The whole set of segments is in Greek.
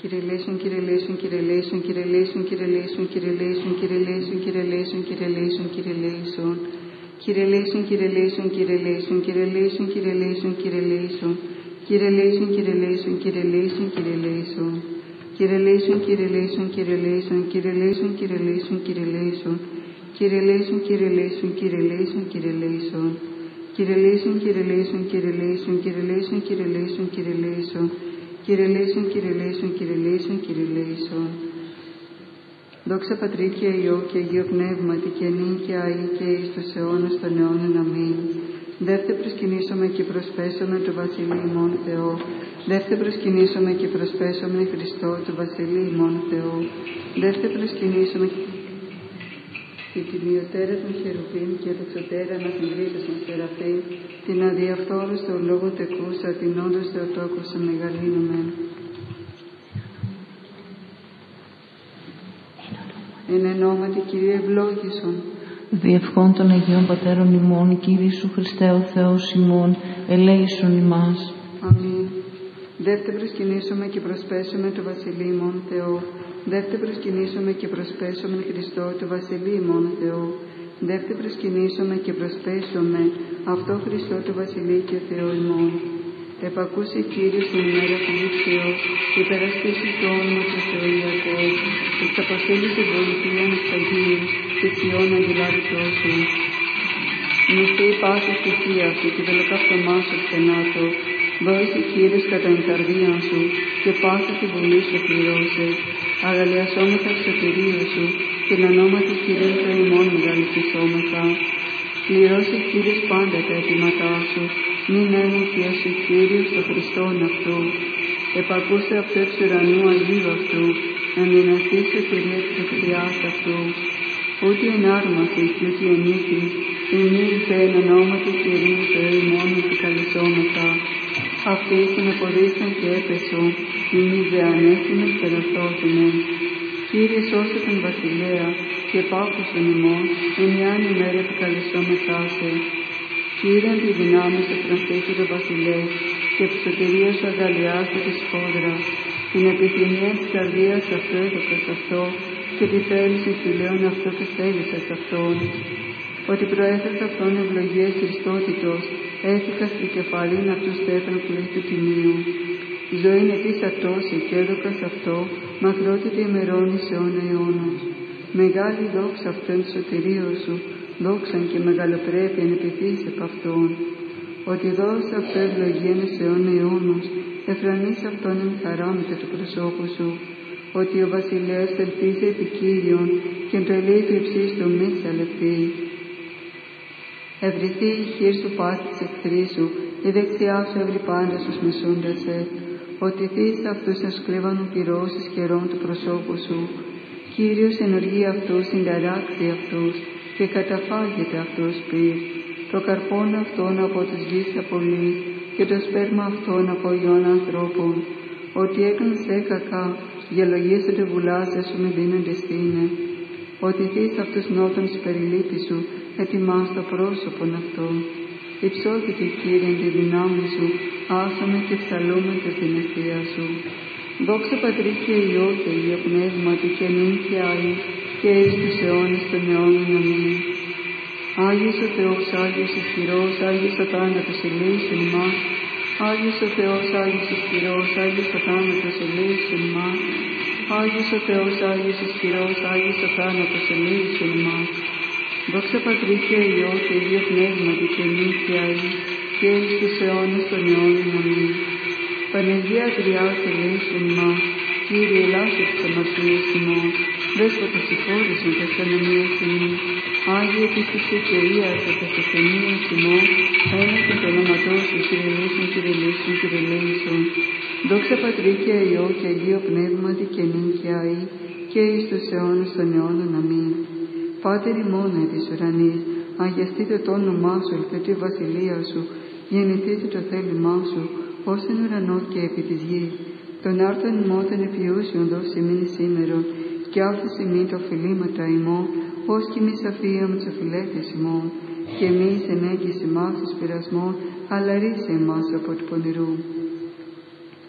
Κύριε Λέησον, Κύριε Λέησον, Κύριε Λέησον, Κύριε Λέησον, Κύριε Λέησον, Κύριε Λέησον, Κύριε Λέησον, Κύριε Λέησον, Κύριε Λέησον, Κύριε Λέησον. Κύριε Λέησον, Κύριε Λέησον, Κύριε Λέησον, Κύριε Λέησον, Κύριε Λέησον, Κύριε Λέησον. Κύριε Λέησον, Κύριε Λέησον, Κύριε Λέησον, Κύριε Λέησον. Κύριε Λέησον, Κύριε Λέησον, Κύριε Λέησον, Κύριε Λέησον, Κύριε Λέησον, Κύριε Λέησον. Κύριε Λέησον, Κύριε Λέησον, Κύριε Λέησον, Κύριε Λέησον. Κύριε Λέησον, Κύριε Λέησον, Κύριε Λέησον, Κύριε Λέησον, Κύριε Λέησον, Κύριε Λέησον. Κύριε Λέησον, Κύριε Λέησον, Κύριε Λέησον, Κύριε Λέησον. Δόξα Πατρί και Υιό και Αγίο Πνεύματι και νυν και αεί και εις τους αιώνας των αιώνων. Αμήν. Δεύτε προσκυνήσαμε και προσπέσαμε το Βασιλεί ημών Θεό. Δεύτε προσκυνήσαμε και προσπέσαμε Χριστό το Βασιλεί ημών Θεό. Δεύτε προσκυνήσαμε και την ιωτέρα των χερουβίμ και δοξωτέρα ανασυγκρίτωσαν σεραφείμ, την αδιαφθόρωστο λόγο τεκούσα, την όντως Θεοτόκουσα μεγαλύνομεν. Εν ονόματι Κύριε ευλόγησον. Διευχών των Αγίων Πατέρων ημών, Κύριε Ιησού Χριστέ ο Θεός ημών, ελέησον ημάς. Αμήν. Δεύτε προσκυνήσαμε και προσπέσουμε το Βασιλεί ημών Θεό. Δεύτε προσκυνήσαμε και προσπέσουμε Χριστό το Βασιλεί ημών Θεό. Δεύτε προσκυνήσαμε και προσπέσουμε αυτό Χριστό το Βασιλεί και Θεό ημών. Επακούσε Κύριος εν ημέρα θλίψεως, υπερασπίσει το όνομα του Θεού Ιακώβ, εις αποστήλησε βοηθείαν εις Αγίους και Τσιών αγγελάριτός σου. Μυστή πάσα στοιχεία σου και βελοκαύτωμά σου στενάτο, δώσε Κύριος κατά την καρδία σου και πάσα τη βουλή σου πληρώσε. Αγαλιασόμεθα εξ σωτηρίου σου και εν ονόματι Κυρίου Θεού ημών μεγαλυφισόμεθα. Πληρώσε Κύριος πάντα τα αιτήματά σου, μην ένοχιασε Κύριος το Χριστόν αυτού. Επακούσε αυτού εξ ουρανού Αγίου αυτού, εν δυναστή σωτηρία της δεξιάς αυτού. Ούτε εν άρμαση και ούτε εν νίκης, ημίλθε εν ονόματι Κυρίου Θεού ημών επικαλεσόμεθα. Αυτοί συνεπορίσαν και έπεσον, ημείς δε ανέστημεν περαστώσιμεν. Κύριε σώσε τον βασιλέα και πάκουσον ημών, εν ιάν ημέρα επικαλεσόμεθά σε. Κύριε τη δυνάμει σου φραστήκει το βασιλές και τη σωτηρία σου αγαλιάσε τη σφόδρα. Την επιθυμία της καρδίας αυτού έδωκας αυτό και τη θέληση φιλέων αυτό και θέλησας αυτόν. Ότι προέθεσα αυτόν ευλογίες Χριστότητος, έθηκα στην κεφαλήν αυτού στέφαν πλήστου τιμίου. Ζωή ετής ατώσει και έδωκας αυτό, μακρότητα ημερών εις αιώνα αιώνος. Μεγάλη δόξα αυτόν τη σωτηρίο σου, δόξαν και μεγαλοπρέπεια επιθύσει επ' αυτόν. Ότι δώσε αυτό ευλογία εις αιώνα αιώνος, εφρανείς αυτόν εν χαράμετα του προσώπου σου. Ότι ο βασιλέας ελπίζει επί Κύριον και εν το ελέη του υψίστου μη σε αλευτεί. Ευρυθεί η χείρ σου πάση της εχθρής σου, η δεξιά σου εύρη πάντα στους μισούντας σε. Ότι θείς αυτούς εσκλέβανον πυρώσεις καιρών του προσώπου σου. Κύριος ενεργεί αυτούς, συνταράξει αυτούς και καταφάγεται αυτούς πυρ. Το καρπόν αυτόν από τους γης απολύς και το σπέρμα αυτόν από ιών ανθρώπων. Ότι έκανες κακά, διαλογίσετε βουλάζε σου με δίνοντες θύνε. Ότι θείς αυτούς νότων της περιλήπης σου, ετοιμάς το πρόσωπον αυτόν. Υψώθηκε Κύριε τη δυνάμει σου, άσαμε και ψαλούμε την αιστεία σου. Δόξα Πατρί και Υιό και Υιό Πνεύματι και νυν και αεί και εις τους αιώνες των αιώνων. Αμήν. Άγιος ο Θεός, Άγιος ισχυρός, Άγιος ο θάνατος ελέησον ημάς. Άγιος ο Θεός, Άγιος ισχυρός, Άγιος ο θάνατος ελέησον ημάς. Άγιος ο Θεός, Άγιος ισχυρός, Άγιος ο θάνατος ελέησον ημάς. Δόξα Πατρί και Υιό και Υιό Πνεύματι και νυν και αεί και εις τους αιώνες των αιώνων. Αμήν. Παναγία Τριάς ελέησον ημάς. Κύριε ελάσε τις αμαρτίες ημών, Δέσποτα συγχώρησον τας κανονίες ημών. Άγιε της Ιησουκαιρίας και τας ασθενείας ημών, ένα και το όνοματό σου, Κύριε Λέησον, Κύριε Λέησον, Κύριε Λέησον. Δόξα Πατρί και Υιό και Αγίο Πνεύματι και νυν και αεί και εις τους αιώνες των αιώνων. Αμήν. Πάτερ ημών εν της ουρανής, αγιαστείτε το όνομά σου, ελθέτω η βασιλεία σου, γεννηθείτε το θέλημά σου, ως εν ουρανό και επί της γης. Τον άρτον ημών των επιούσιων δώσει ημίν σήμερον, και άφησε ημίν τα οφειλήματα ημών, ως κι εμείς αφίαμε τους οφειλέτες ημών, και εμείς ενέγγισε εμάς εις πειρασμών, αλλά ρίσε εμάς από του πονηρού.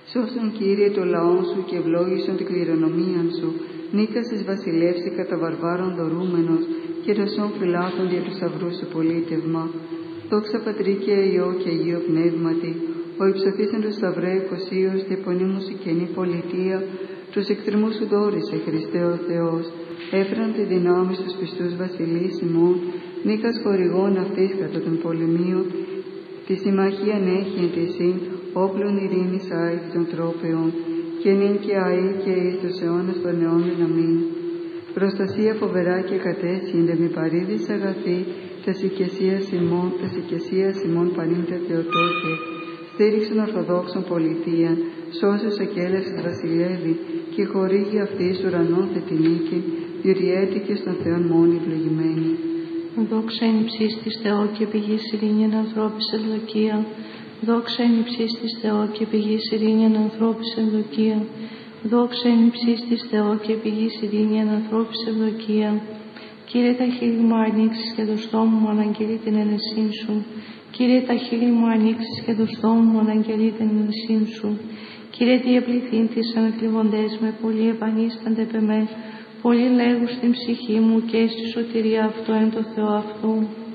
Σώσον, Κύριε, το λαό σου και ευλόγησον την κληρονομία σου. Νίκασες βασιλεύσει κατά βαρβάρων δωρούμενος και δοσών φυλάτων δια του σταυρού σου πολίτευμα. Δόξα Πατρί και Υιό και Αγίο Πνεύματι, ο υψωθήσεν του σταυρέ Κωσίος και επωνύμου σου καινή πολιτεία, τους εχθρμούς σου δόρισε, Χριστέ ο Θεός. Έφεραν τη δυνάμει στους πιστούς βασιλείς ημών, νίκας χορηγών αυτής κατά των πολεμίων, τη συμμαχίαν έχει εν τη συν, όπλων ειρήνης άη των τρόπεων, και νυν και αεί και εις τους αιώνας των αιώνων αμήν. Προστασία φοβερά και κατέσχυνται με παρήδης αγαθή, τας οικεσίας ημών πανήντε Θεοτόκε, στήριξον ορθοδόξων πολιτείαν, σώσες ακέλευσης βασιλεύει, και χορήγει αυτής ουρανών θε τη νίκη, διότι και στον Θεόν μόνοι ευλογημένη. Δόξα εν υψής της Θεό και πηγής ειρήνην ανθρώπης ευδοκία. Δόξα εν υψής της Θεό και πηγής ειρήνην ανθρώπης ευδοκία. Δόξα εν υψής της Θεό και πηγής ειρήνην ανθρώπης ευδοκία. Κύριε, τα χείλη μου ανοίξεις και το στόμα μου αναγγελεί την ενεσύν σου. Κύριε, τα χείλη μου ανοίξεις και το στόμα μου αναγγελεί την ενεσύν σου. Κύριε, τι επληθύντης ανακλειβοντές με, πολλοί επανίστανται επ' εμέ. Πολλοί λέγουν στην ψυχή μου και στη σωτηρία αυτό εν το Θεό αυτού.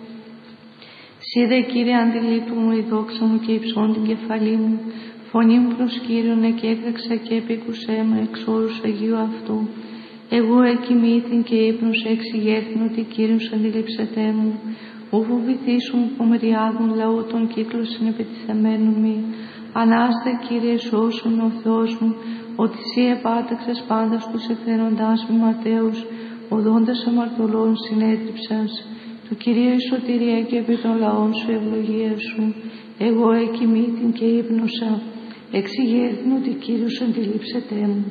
Σίδε, Κύριε, αντιλήπτου μου η δόξα μου και υψών την κεφαλή μου. Φωνή μου προς Κύριον και έκραξα και επίκουσέ με εξ όρους Αγίου αυτού. Εγώ εκοιμήθην και ύπνος εξηγέθην ότι Κύριος αντιλήψετέ μου. Ου φοβηθήσουν που μεριάδουν λαού των κύκλων συνεπιτιθεμένου μη. Ανάστα, Κύριε, σώσον ο Θεός μου, ότι Συ επάταξες πάντα στους ευθεροντάς μη ματέους, οδόντας αμαρτωλών συνέτριψας. Του Κυρίου η σωτηρία και επί των λαών σου ευλογία σου. Εγώ εκοιμήθην και ύπνοσα, εξηγέθην ότι Κύριος αντιλήψετέ μου.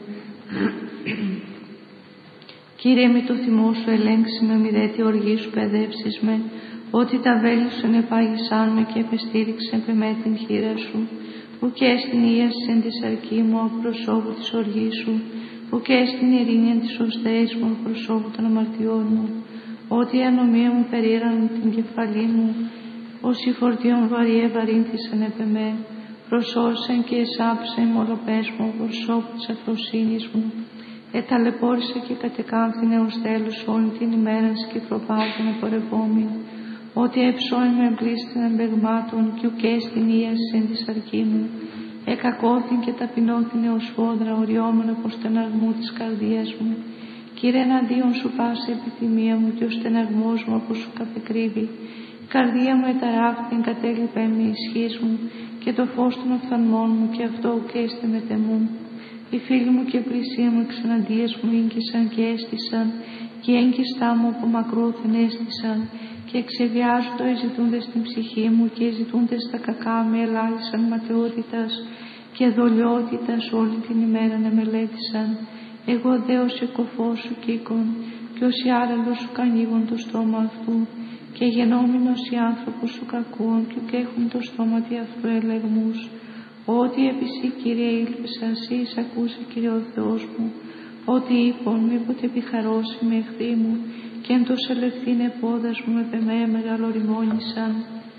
Κύριε, μη το θυμό σου ελέγξει με, μη δε τη οργή σου παιδεύσεις με, ότι τα βέλη σου ενεπάγησαν με και επεστήριξε με την χείρα σου. Που και στην ίαση εν τη αρκή μου από προσώπου της οργής σου, που και στην ειρήνη εν της οστέης μου από προσώπου των αμαρτιών μου. Ότι η ανομία μου περίραν την κεφαλή μου, όσοι φορτίων βαρύ ευαρύνθησαν επ' εμέ, προσώσεν και εσάψεν μολοπές μου από προσώπου της αφροσύνης μου. Εταλαιπώρησε και κατεκάμφθην έως τέλος όλη την ημέρα σκυφροπάτων επορευόμην. Ότι έψωεν με εμπλήστην εμπεγμάτων κι ουκέ στην ίαση εν της αρκή μου. Εκακώθην και ταπεινώθην έως φόδρα οριόμεν από στεναγμού της καρδίας μου. Κύριε, εναντίον σου πάση επιθυμία μου και ο στεναγμός μου από σου καπεκρύβει. Η καρδία μου εταράφθην κατέλειπε με ισχύς μου και το φως των οφθαλμών μου και αυτό ουκέ έστε με τεμού. Οι φίλοι μου και πλησία μου εξεναντίας μου ήγγισαν και έστησαν και οι έγκυστά μου από μακρόθεν έστησαν. Και εξεβιάζοντο οι ζητούντες στην ψυχή μου και οι ζητούντες στα κακά με ελάλησαν ματαιότητας και δολιότητας όλη την ημέρα να μελέτησαν. Εγώ δε ως οικοφός σου κοίκον και ως οι άρελος σου κανίγουν το στόμα αυτού και γενόμενος οι άνθρωπος σου κακούν και ουκ έχουν το στόμα τι αυτού ελεγμούς. Ότι επί Συ, Κύριε, ήλπισα, Συ εισακούσε, Κύριε ο Θεός μου, ότι είπον μήποτε επιχαρώσει με εχθροί μου και εν τόσο ελευθύνε πόδας μου επ' εμέ μεγαλοριμόνησαν.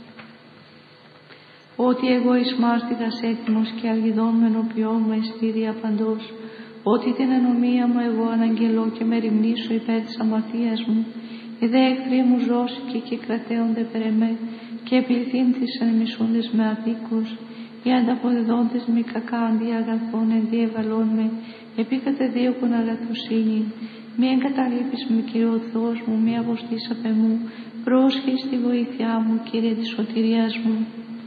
Ότι εγώ εις μάστιγας έτοιμος και αλγιδών ποιώ με εστήρια παντός. Ότι την ανομία μου εγώ αναγγελώ και με ρημνήσω υπέρ της αμαρτίας μου. Οι δε εχθροί μου ζώσικοι και κρατέονται περ' εμέ και επληθύνθησαν οι μισούντες με αδίκους. Οι ανταποδεδόντες με κακά αντί αγαθών ενδιεβαλών με, επί κατεδίωκον αγαθοσύνη. Μη εγκαταλείπεις με, Κύριε ο Θεός μου, μη αβοστείς απ' εμού, πρόσχε στη βοήθειά μου, Κύριε της σωτηρίας μου.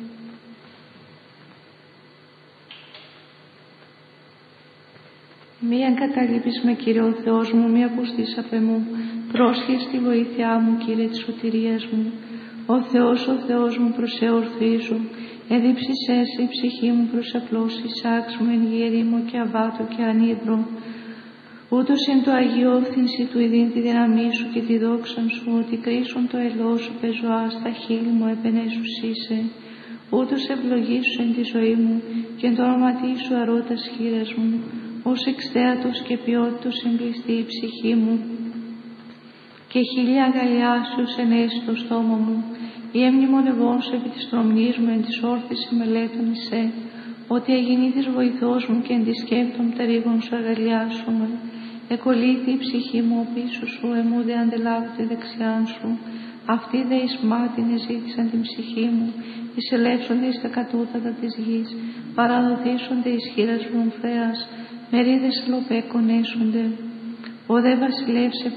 Μη εγκαταλείπεις με, Κύριε ο Θεός μου, μη αποστείς απ' εμού, πρόσχε στη βοήθειά μου, Κύριε της σωτηρίας μου. Ο Θεός μου, προς εορθίζω, εδίψησέ σε η ψυχή μου προς απλώσεις, άξου εν γη μου και αβάτο και ανίδρο. Ούτως εν το Αγίο φθήνση του ειδήν τη δύναμή σου και τη δόξαν σου, ότι κρίσουν το ελό σου πεζοά στα χείλη μου επενέσους είσαι. Ούτως ευλογήσου εν τη ζωή μου και εν το όνοματί σου αρώτας χείρας μου, ως εξθέατος και ποιότητος εμπληστεί η ψυχή μου. Και χίλια αγκαλιάσεως ενέσει το στόμα μου, η έμνημονευών σου επί της τρομνής μου εν της όρθης μελέτων εισέ. ότι εγινήθης βοηθός μου και εν τη σκέπτων πτερίγων σου αγαλιάσουμε. Εκολύθη η ψυχή μου πίσω σου, εμούδε αντελάβω τη δεξιάν σου. Αυτοί δε εις μάτιν εζήτησαν την ψυχή μου, εισελεύσονται εις τα κατούτατα της γης, παραδοθήσονται εις χείρας μου φέας, μερίδες λοπέ κονέσονται. Ο δε βασιλεύς